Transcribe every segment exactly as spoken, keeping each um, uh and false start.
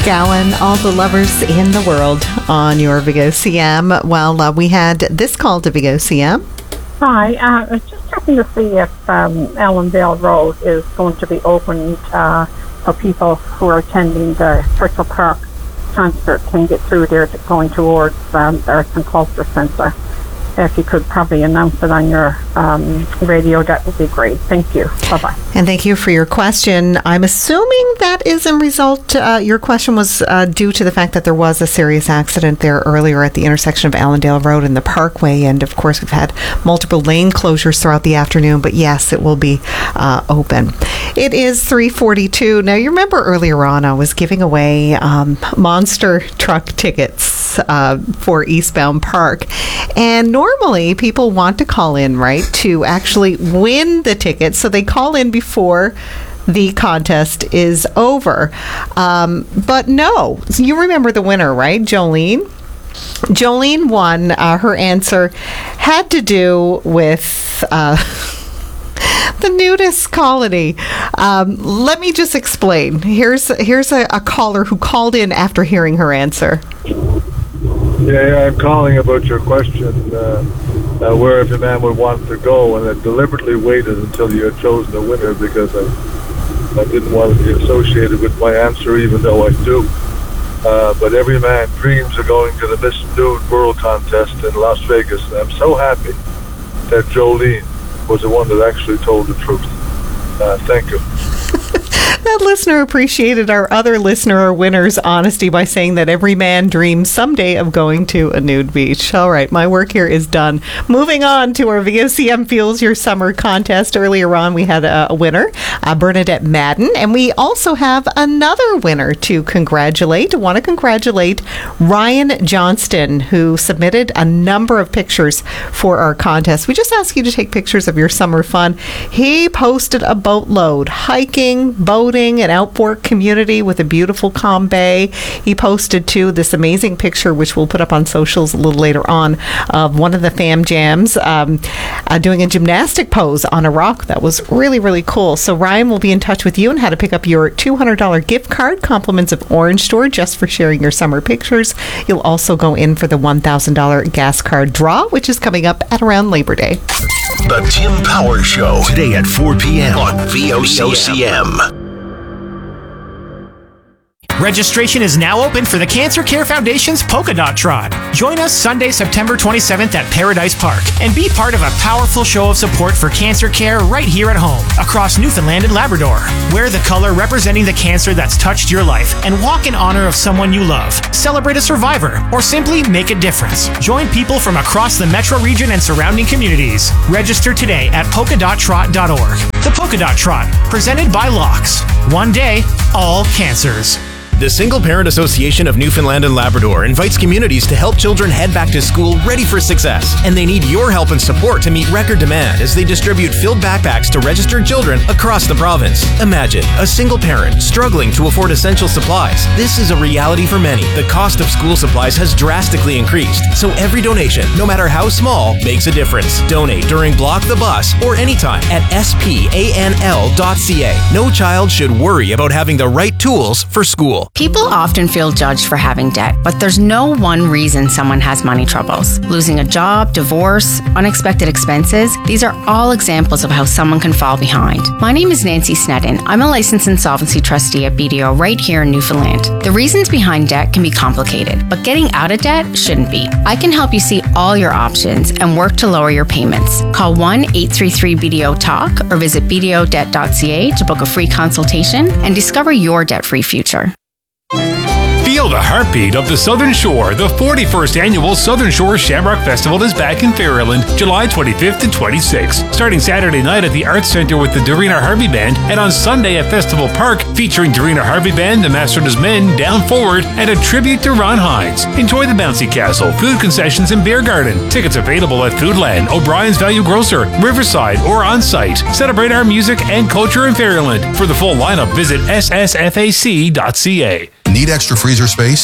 Gowan, all the lovers in the world on your Vigo C M. Well, uh, we had this call to Vigo C M. Hi, uh, I was just checking to see if um, Allendale Road is going to be opened uh, so people who are attending the Churchill Park concert can get through there to going towards um, the Arts and Culture Centre. If you could probably announce it on your um, radio, that would be great. Thank you. Bye-bye. And thank you for your question. I'm assuming that is in result, uh, your question was uh, due to the fact that there was a serious accident there earlier at the intersection of Allendale Road and the Parkway. And of course, we've had multiple lane closures throughout the afternoon. But yes, it will be uh, open. It is three forty-two. Now, you remember earlier on, I was giving away um, monster truck tickets uh, for Eastbound Park. And normally people want to call in, right, to actually win the tickets. So they call in before the contest is over. Um, but no, you remember the winner, right? Jolene. Jolene won. Uh, her answer had to do with uh, the nudist colony. Um, let me just explain. Here's, here's a, a caller who called in after hearing her answer. Yeah, I'm calling about your question, uh, uh, where every man would want to go, and I deliberately waited until you had chosen a winner because I, I didn't want to be associated with my answer, even though I do. Uh, but every man dreams of going to the Miss Nude World Contest in Las Vegas, and I'm so happy that Jolene was the one that actually told the truth. Uh, thank you. That listener appreciated our other listener or winner's honesty by saying that every man dreams someday of going to a nude beach. All right, my work here is done. Moving on to our V O C M Fuels Your Summer contest. Earlier on, we had a, a winner, uh, Bernadette Madden, and we also have another winner to congratulate. I want to congratulate Ryan Johnston, who submitted a number of pictures for our contest. We just ask you to take pictures of your summer fun. He posted a boatload, hiking, boating, an outboard community with a beautiful calm bay. He posted too this amazing picture, which we'll put up on socials a little later on, of one of the fam jams um, uh, doing a gymnastic pose on a rock. That was really, really cool. So Ryan will be in touch with you on how to pick up your two hundred dollars gift card, compliments of Orange Store, just for sharing your summer pictures. You'll also go in for the one thousand dollars gas card draw, which is coming up at around Labor Day. The Tim Power Show, today at four p.m. on V O C M. Registration is now open for the Cancer Care Foundation's Polka Dot Trot. Join us Sunday, September twenty-seventh at Paradise Park and be part of a powerful show of support for cancer care right here at home across Newfoundland and Labrador. Wear the color representing the cancer that's touched your life and walk in honor of someone you love. Celebrate a survivor or simply make a difference. Join people from across the metro region and surrounding communities. Register today at polka dot trot dot org. The Polka Dot Trot, presented by Locks. One day, all cancers. The Single Parent Association of Newfoundland and Labrador invites communities to help children head back to school ready for success. And they need your help and support to meet record demand as they distribute filled backpacks to registered children across the province. Imagine a single parent struggling to afford essential supplies. This is a reality for many. The cost of school supplies has drastically increased, so every donation, no matter how small, makes a difference. Donate during Block the Bus or anytime at S P A N L dot C A. No child should worry about having the right tools for school. People often feel judged for having debt, but there's no one reason someone has money troubles. Losing a job, divorce, unexpected expenses, these are all examples of how someone can fall behind. My name is Nancy Snedden. I'm a licensed insolvency trustee at B D O right here in Newfoundland. The reasons behind debt can be complicated, but getting out of debt shouldn't be. I can help you see all your options and work to lower your payments. Call one eight three three B D O talk or visit b d o debt dot c a to book a free consultation and discover your debt-free future. Feel the heartbeat of the Southern Shore. The forty-first Annual Southern Shore Shamrock Festival is back in Fairland, July twenty-fifth and twenty-sixth. Starting Saturday night at the Arts Centre with the Dorina Harvey Band, and on Sunday at Festival Park, featuring Dorina Harvey Band, the Master's Men, Down Forward, and a tribute to Ron Hines. Enjoy the bouncy castle, food concessions, and beer garden. Tickets available at Foodland, O'Brien's Value Grocer, Riverside, or on site. Celebrate our music and culture in Fairland. For the full lineup, visit s s f a c dot c a. Need extra freezer space?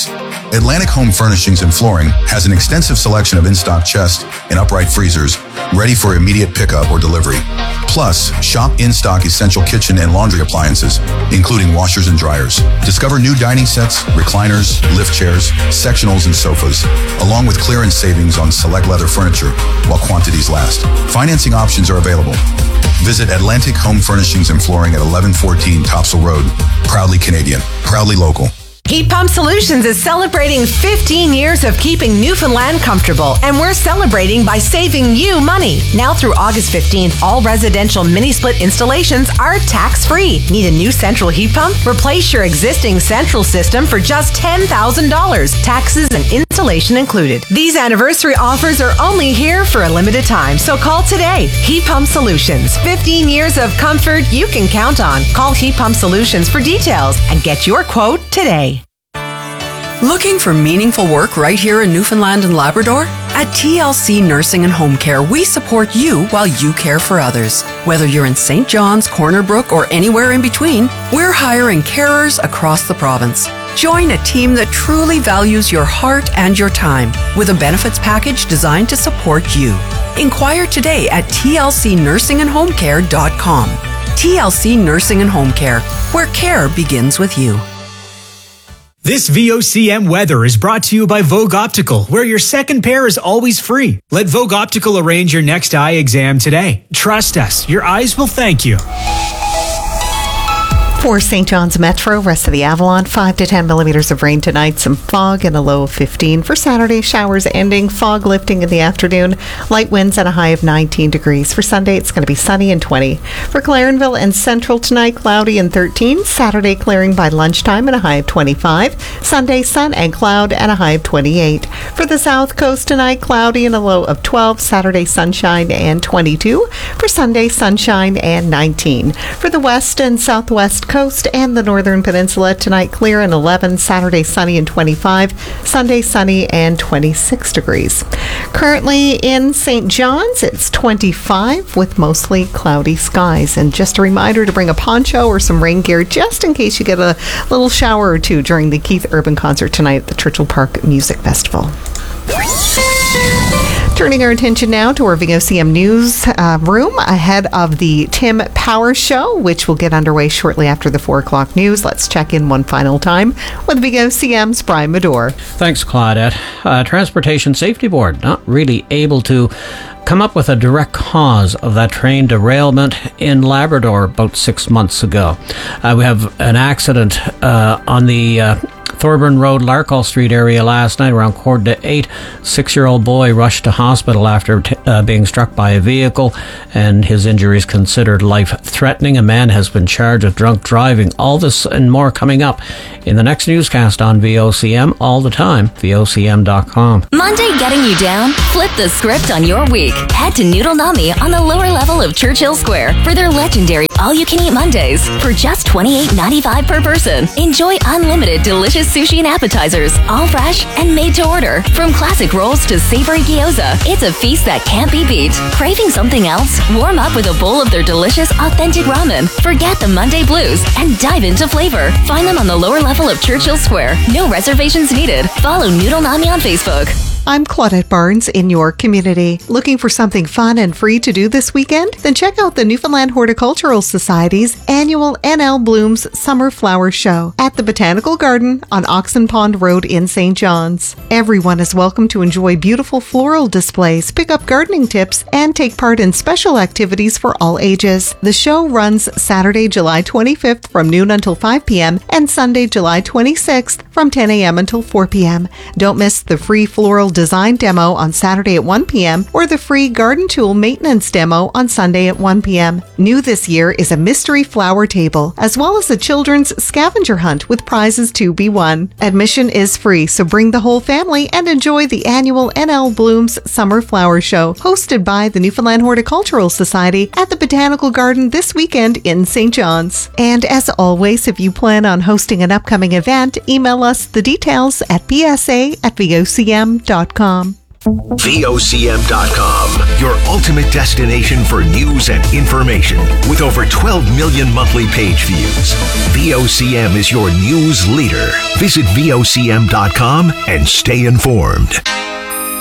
Atlantic Home Furnishings and Flooring has an extensive selection of in-stock chest and upright freezers ready for immediate pickup or delivery. Plus, shop in-stock essential kitchen and laundry appliances, including washers and dryers. Discover new dining sets, recliners, lift chairs, sectionals, and sofas, along with clearance savings on select leather furniture while quantities last. Financing options are available. Visit Atlantic Home Furnishings and Flooring at eleven fourteen Topsail Road. Proudly Canadian, proudly local. Heat Pump Solutions is celebrating fifteen years of keeping Newfoundland comfortable, and we're celebrating by saving you money. Now through August fifteenth, all residential mini-split installations are tax-free. Need a new central heat pump? Replace your existing central system for just ten thousand dollars, taxes and installation included. These anniversary offers are only here for a limited time, so call today. Heat Pump Solutions, fifteen years of comfort you can count on. Call Heat Pump Solutions for details and get your quote today. Looking for meaningful work right here in Newfoundland and Labrador? At T L C Nursing and Home Care, we support you while you care for others. Whether you're in Saint John's, Corner Brook, or anywhere in between, we're hiring carers across the province. Join a team that truly values your heart and your time with a benefits package designed to support you. Inquire today at T L C nursing and home care dot com. T L C Nursing and Home Care, where care begins with you. This V O C M weather is brought to you by Vogue Optical, where your second pair is always free. Let Vogue Optical arrange your next eye exam today. Trust us, your eyes will thank you. For Saint John's Metro, rest of the Avalon, five to ten millimeters of rain tonight, some fog and a low of fifteen. For Saturday, showers ending, fog lifting in the afternoon, light winds and a high of nineteen degrees. For Sunday, it's going to be sunny and twenty. For Clarenville and Central tonight, cloudy and thirteen. Saturday, clearing by lunchtime and a high of twenty-five. Sunday, sun and cloud and a high of twenty-eight. For the South Coast tonight, cloudy and a low of twelve. Saturday, sunshine and twenty-two. For Sunday, sunshine and nineteen. For the West and Southwest Coast and the Northern Peninsula, tonight clear and eleven. Saturday, sunny and twenty-five. Sunday, sunny and twenty-six degrees. Currently in Saint John's, it's twenty-five with mostly cloudy skies. And just a reminder to bring a poncho or some rain gear just in case you get a little shower or two during the Keith Urban concert tonight at the Churchill Park Music Festival. Turning our attention now to our V O C M News uh, room ahead of the Tim Power Show, which will get underway shortly after the four o'clock news. Let's check in one final time with V O C M's Brian Medore. Thanks, Claudette. Uh, Transportation Safety Board not really able to come up with a direct cause of that train derailment in Labrador about six months ago. Uh, we have an accident uh, on the uh, Thorburn Road, Larkall Street area last night around quarter to eight. Six-year-old boy rushed to hospital after t- uh, being struck by a vehicle, and his injuries considered life-threatening. A man has been charged with drunk driving. All this and more coming up in the next newscast on V O C M, all the time, V O C M dot com. Monday getting you down? Flip the script on your week. Head to Noodle Nami on the lower level of Churchill Square for their legendary all-you-can-eat Mondays for just twenty-eight ninety-five per person. Enjoy unlimited delicious sushi and appetizers, all fresh and made to order. From classic rolls to savory gyoza, it's a feast that can't be beat. Craving something else? Warm up with a bowl of their delicious, authentic ramen. Forget the Monday blues and dive into flavor. Find them on the lower level of Churchill Square. No reservations needed. Follow Noodle Nami on Facebook. I'm Claudette Barnes in your community. Looking for something fun and free to do this weekend? Then check out the Newfoundland Horticultural Society's annual N L Blooms Summer Flower Show at the Botanical Garden on Oxen Pond Road in Saint John's. Everyone is welcome to enjoy beautiful floral displays, pick up gardening tips, and take part in special activities for all ages. The show runs Saturday, July twenty-fifth from noon until five p.m. and Sunday, July twenty-sixth from ten a.m. until four p.m. Don't miss the free floral design demo on Saturday at one p.m. or the free garden tool maintenance demo on Sunday at one p.m. New this year is a mystery flower table, as well as a children's scavenger hunt with prizes to be won. Admission is free, so bring the whole family and enjoy the annual N L Blooms Summer Flower Show, hosted by the Newfoundland Horticultural Society at the Botanical Garden this weekend in Saint John's. And as always, if you plan on hosting an upcoming event, email us the details at p s a at v o c m dot com. V O C M dot com, your ultimate destination for news and information. With over twelve million monthly page views, V O C M is your news leader. Visit V O C M dot com and stay informed.